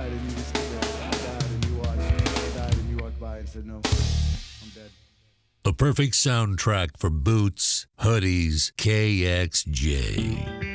died and you just stood there. I died and you watched. I died and you walked by and said, no, I'm dead. The perfect soundtrack for Boots, Hoodies, KXJ.